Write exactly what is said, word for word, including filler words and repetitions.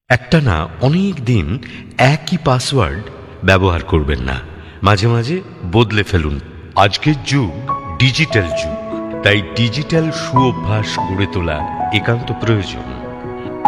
একটানা অনেক দিন একই পাসওয়ার্ড ব্যবহার করবেন না, মাঝে মাঝে বদলে ফেলুন। আজকের যুগ ডিজিটাল যুগ, তাই ডিজিটাল সুঅভ্যাস গড়ে তোলা একান্ত প্রয়োজন।